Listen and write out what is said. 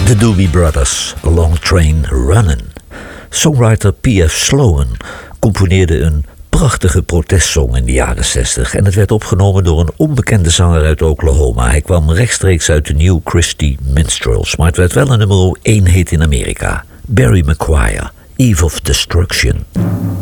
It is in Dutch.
The Doobie Brothers, A Long Train Runnin'. Songwriter P.F. Sloan componeerde een prachtige protestsong in de jaren 60 en het werd opgenomen door een onbekende zanger uit Oklahoma. Hij kwam rechtstreeks uit de New Christy Minstrels, maar het werd wel een nummer 1 hit in Amerika. Barry McGuire, Eve of Destruction.